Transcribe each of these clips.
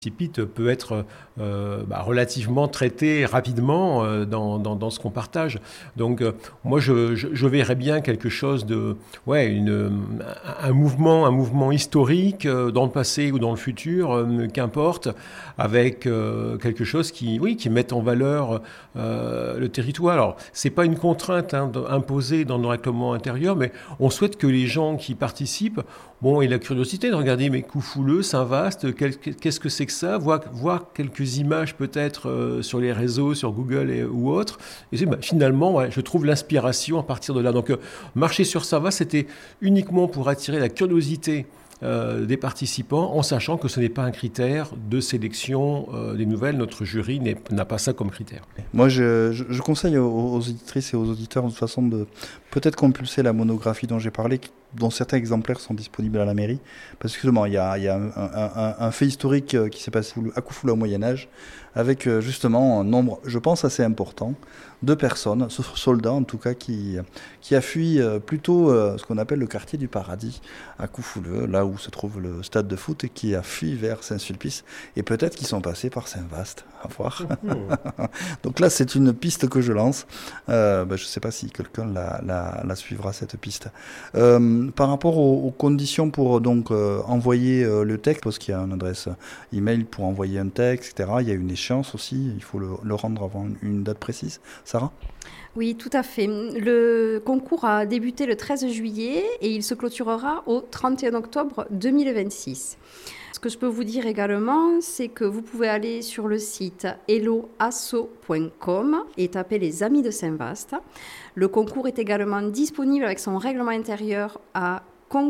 Incipit peut être relativement traité rapidement dans ce qu'on partage. Donc moi je verrais bien quelque chose de un mouvement historique dans le passé ou dans le futur, qu'importe, avec quelque chose qui mette en valeur le territoire. Alors c'est pas une contrainte imposée dans nos règlements intérieurs, mais on souhaite que les gens qui participent aient la curiosité de regarder mais Coufouleux, Saint-Vaast, qu'est-ce que c'est que ça, voir quelques images peut-être sur les réseaux, sur Google ou autres. Et finalement, je trouve l'inspiration à partir de là. Donc marcher sur Saint-Vaast, c'était uniquement pour attirer la curiosité des participants, en sachant que ce n'est pas un critère de sélection des nouvelles. Notre jury n'a pas ça comme critère. Moi, je conseille aux auditrices et aux auditeurs de toute façon de peut-être compulser la monographie dont j'ai parlé, dont certains exemplaires sont disponibles à la mairie. Parce que justement, il y a un fait historique qui s'est passé à Coufouleux au Moyen-Âge, avec justement un nombre, je pense, assez important de personnes, soldats en tout cas, qui a fui plutôt ce qu'on appelle le quartier du Paradis à Coufouleux, là où se trouve le stade de foot, et qui a fui vers Saint-Sulpice, et peut-être qu'ils sont passés par Saint-Vaast, à voir. Donc là, c'est une piste que je lance. Je ne sais pas si quelqu'un la suivra, cette piste. Par rapport aux conditions pour donc envoyer le texte, parce qu'il y a une adresse email pour envoyer un texte, etc. Il y a une échéance aussi, il faut le rendre avant une date précise. Sarah ? Oui, tout à fait. Le concours a débuté le 13 juillet et il se clôturera au 31 octobre 2026. Ce que je peux vous dire également, c'est que vous pouvez aller sur le site helloasso.com et taper les Amis de Saint-Vaast. Le concours est également disponible avec son règlement intérieur à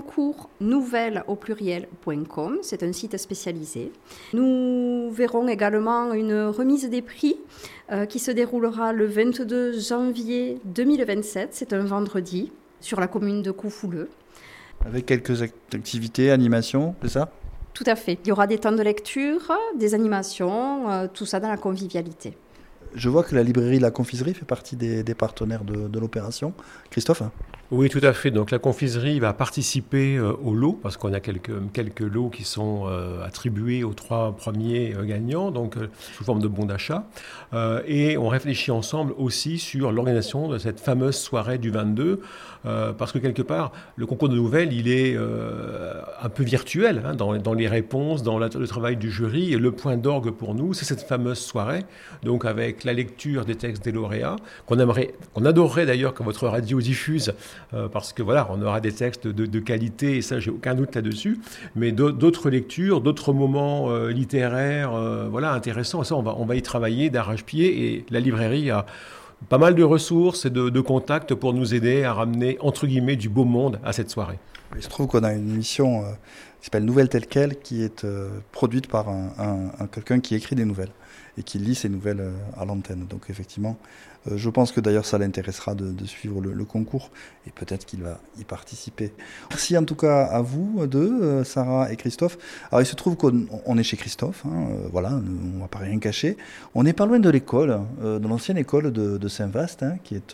concoursnouvelles.com. C'est un site spécialisé. Nous verrons également une remise des prix qui se déroulera le 22 janvier 2027. C'est un vendredi sur la commune de Coufouleux. Avec quelques activités, animations, c'est ça ? Tout à fait. Il y aura des temps de lecture, des animations, tout ça dans la convivialité. Je vois que la librairie La Confiserie fait partie des partenaires de l'opération. Christophe ? Oui, tout à fait. Donc la confiserie va participer au lot, parce qu'on a quelques lots qui sont attribués aux 3 premiers gagnants, donc sous forme de bons d'achat. Et on réfléchit ensemble aussi sur l'organisation de cette fameuse soirée du 22, parce que quelque part, le concours de nouvelles, il est un peu virtuel dans les réponses, dans le travail du jury. Et le point d'orgue pour nous, c'est cette fameuse soirée, donc avec la lecture des textes des lauréats, qu'on adorerait d'ailleurs que votre radio diffuse, parce que voilà, on aura des textes de qualité, et ça, j'ai aucun doute là-dessus, mais d'autres lectures, d'autres moments littéraires, intéressants. Et ça, on va y travailler d'arrache-pied, et la librairie a pas mal de ressources et de contacts pour nous aider à ramener, entre guillemets, du beau monde à cette soirée. Il se trouve qu'on a une émission qui s'appelle Nouvelles telles quelles, qui est produite par quelqu'un qui écrit des nouvelles et qui lit ces nouvelles à l'antenne. Donc effectivement, je pense que d'ailleurs ça l'intéressera de suivre le concours, et peut-être qu'il va y participer. Merci en tout cas à vous deux, Sarah et Christophe. Alors il se trouve qu'on est chez Christophe, on ne va pas rien cacher. On n'est pas loin de l'école, de l'ancienne école de Saint-Vaast, qui est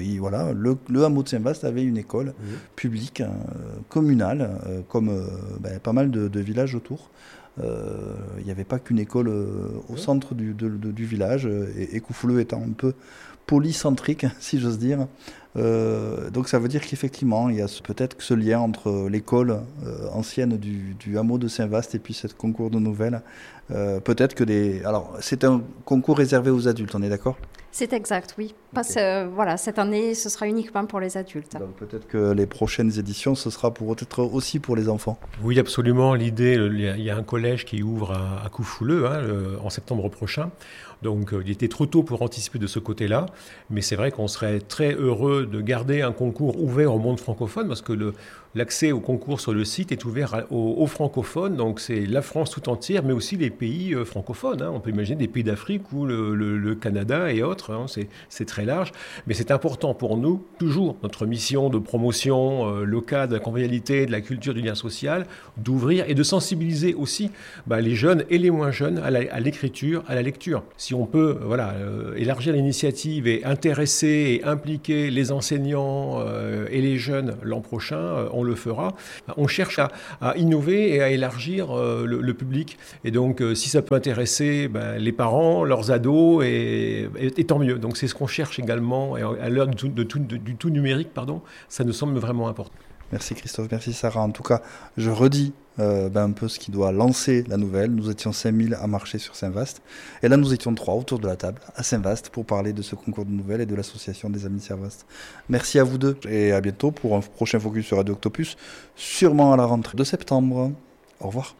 le hameau de Saint-Vaast avait une école publique, communale, comme pas mal de villages autour. Il n'y avait pas qu'une école au centre du village, et Coufouleux étant un peu polycentrique, si j'ose dire. Donc ça veut dire qu'effectivement, il y a peut-être ce lien entre l'école ancienne du hameau de Saint-Vaast et puis ce concours de nouvelles. Peut-être que Alors, c'est un concours réservé aux adultes, on est d'accord ? C'est exact, oui. Cette année, ce sera uniquement pour les adultes. Donc peut-être que les prochaines éditions, ce sera peut-être aussi pour les enfants. Oui, absolument. L'idée, il y a un collège qui ouvre à Coufouleux en septembre prochain. Donc il était trop tôt pour anticiper de ce côté-là. Mais c'est vrai qu'on serait très heureux de garder un concours ouvert au monde francophone, parce que l'accès au concours sur le site est ouvert aux francophones. Donc c'est la France tout entière, mais aussi les pays francophones. On peut imaginer des pays d'Afrique ou le Canada et autres. C'est très large. Mais c'est important pour nous, toujours, notre mission de promotion locale de la convivialité, de la culture, du lien social, d'ouvrir et de sensibiliser aussi les jeunes et les moins jeunes à l'écriture, à la lecture. Si on peut élargir l'initiative et intéresser et impliquer les enseignants et les jeunes l'an prochain, on le fera. On cherche à innover et à élargir le public. Et donc, si ça peut intéresser les parents, leurs ados, et tant mieux. Donc, c'est ce qu'on cherche également. Et à l'heure du tout numérique, ça nous semble vraiment important. Merci Christophe, merci Sarah. En tout cas, je redis un peu ce qui doit lancer la nouvelle. Nous étions 5000 à marcher sur Saint-Vaast. Et là, nous étions 3 autour de la table à Saint-Vaast pour parler de ce concours de nouvelles et de l'association des Amis de Saint-Vaast. Merci à vous deux et à bientôt pour un prochain Focus sur Radio Octopus, sûrement à la rentrée de septembre. Au revoir.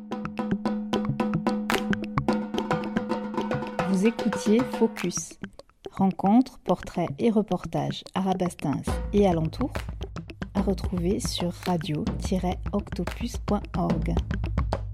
Vous écoutiez Focus. Rencontres, portraits et reportages à Rabastens et alentours, à retrouver sur radio-octopus.org.